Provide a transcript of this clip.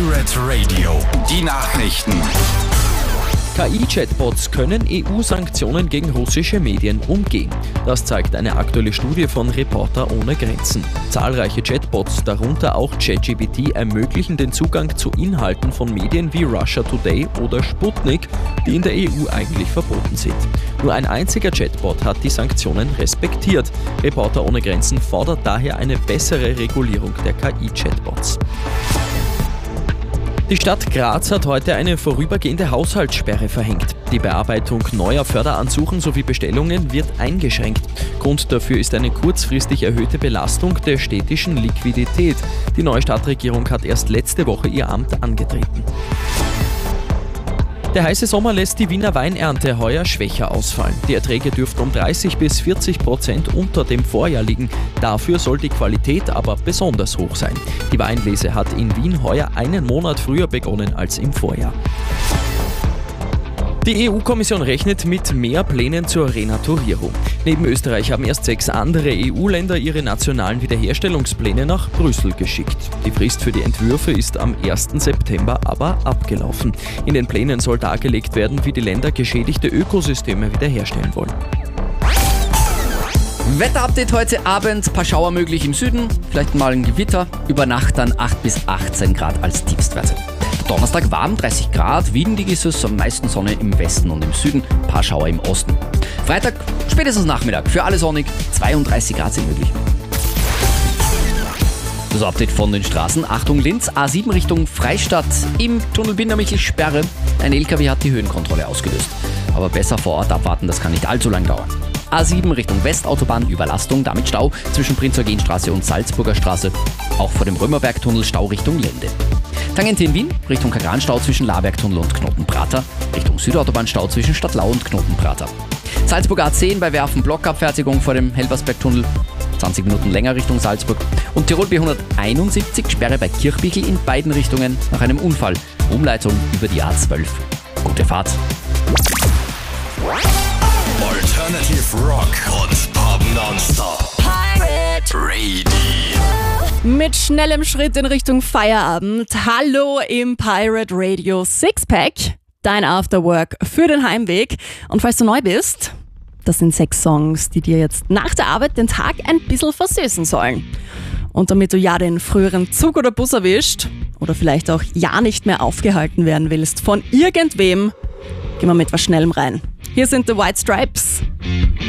Pirate Radio, die Nachrichten. KI-Chatbots können EU-Sanktionen gegen russische Medien umgehen. Das zeigt eine aktuelle Studie von Reporter ohne Grenzen. Zahlreiche Chatbots, darunter auch ChatGPT, ermöglichen den Zugang zu Inhalten von Medien wie Russia Today oder Sputnik, die in der EU eigentlich verboten sind. Nur ein einziger Chatbot hat die Sanktionen respektiert. Reporter ohne Grenzen fordert daher eine bessere Regulierung der KI-Chatbots. Die Stadt Graz hat heute eine vorübergehende Haushaltssperre verhängt. Die Bearbeitung neuer Förderansuchen sowie Bestellungen wird eingeschränkt. Grund dafür ist eine kurzfristig erhöhte Belastung der städtischen Liquidität. Die neue Stadtregierung hat erst letzte Woche ihr Amt angetreten. Der heiße Sommer lässt die Wiener Weinernte heuer schwächer ausfallen. Die Erträge dürften um 30-40% unter dem Vorjahr liegen. Dafür soll die Qualität aber besonders hoch sein. Die Weinlese hat in Wien heuer einen Monat früher begonnen als im Vorjahr. Die EU-Kommission rechnet mit mehr Plänen zur Renaturierung. Neben Österreich haben erst 6 andere EU-Länder ihre nationalen Wiederherstellungspläne nach Brüssel geschickt. Die Frist für die Entwürfe ist am 1. September aber abgelaufen. In den Plänen soll dargelegt werden, wie die Länder geschädigte Ökosysteme wiederherstellen wollen. Wetterupdate heute Abend, paar Schauer möglich im Süden, vielleicht mal ein Gewitter, über Nacht dann 8 bis 18 Grad als Tiefstwerte. Donnerstag warm, 30 Grad, windig ist es, am meisten Sonne im Westen und im Süden, paar Schauer im Osten. Freitag, spätestens Nachmittag, für alle sonnig, 32 Grad sind möglich. Das Update von den Straßen, Achtung Linz, A7 Richtung Freistadt, im Tunnel Bindermichel Sperre, ein LKW hat die Höhenkontrolle ausgelöst. Aber besser vor Ort abwarten, das kann nicht allzu lang dauern. A7 Richtung Westautobahn, Überlastung, damit Stau zwischen Prinz-Eugen-Straße und Salzburger Straße. Auch vor dem Römerbergtunnel Stau Richtung Lende. Tangente in Wien, Richtung Kagranstau zwischen Labergtunnel und Knotenprater. Richtung Südautobahn-Stau zwischen Stadtlau und Knotenprater. Salzburg A10 bei Werfen Blockabfertigung vor dem Helbersbergtunnel. 20 Minuten länger Richtung Salzburg. Und Tirol B171, Sperre bei Kirchbichel in beiden Richtungen nach einem Unfall. Umleitung über die A12. Gute Fahrt. Alternative Rock und Pop Nonstop. Pirate Radio. Mit schnellem Schritt in Richtung Feierabend. Hallo im Pirate Radio Sixpack. Dein Afterwork für den Heimweg. Und falls du neu bist, das sind 6 Songs, die dir jetzt nach der Arbeit den Tag ein bisschen versüßen sollen. Und damit du ja den früheren Zug oder Bus erwischt oder vielleicht auch ja nicht mehr aufgehalten werden willst von irgendwem, gehen wir mit was Schnellem rein. Hier sind The White Stripes.